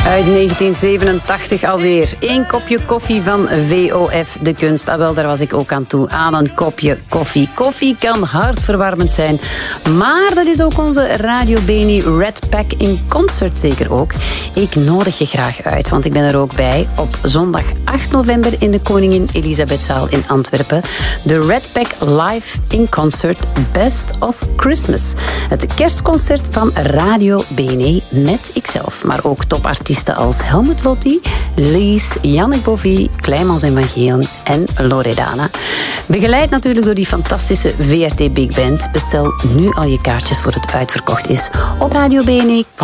Uit 1987 alweer. 1 kopje koffie van VOF De Kunst. Ah, wel, daar was ik ook aan toe. Aan een kopje koffie. Koffie kan hartverwarmend zijn. Maar dat is ook onze Radio Beni Red Pack in concert zeker ook. Ik nodig je graag uit, want ik ben er ook bij. Op zondag 8 november in de Koningin Elisabethzaal in Antwerpen. De Red Pack live in concert Best of Christmas. Het kerstconcert van Radio Beni met ikzelf. Maar ook topartiesten als Helmut Lotti, Lies, Jannik Bovie, Kleimans en Van Geelen en Loredana. Begeleid natuurlijk door die fantastische VRT Big Band. Bestel nu al je kaartjes voor het uitverkocht is op Radio Beni.